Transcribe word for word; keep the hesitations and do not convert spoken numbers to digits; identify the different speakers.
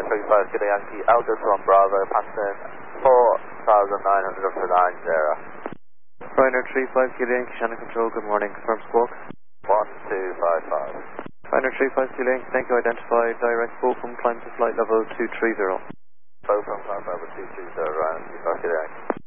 Speaker 1: three five Kilo Yankee, Algus one Bravo, passing four thousand nine hundred for nine zero.
Speaker 2: Ryanair three five Kilo Yankee, Shannon Control, good morning, confirm squawk.
Speaker 1: one two five five.
Speaker 2: Ryanair three five Kilo Yankee, thank you, identified, direct Bochum, climb to flight level two three zero.
Speaker 1: Bochum, climb level two three zero, Ryanair three five Kilo Yankee.